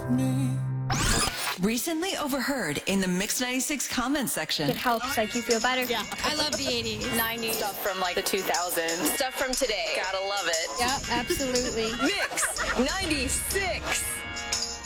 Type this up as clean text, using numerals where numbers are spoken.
Recently overheard in the Mix 96 comments section. It helps like you feel better. Yeah, I love the 80s. 90s. Stuff from like the 2000s. Stuff from today. Gotta love it. Yeah, absolutely. Mix 96.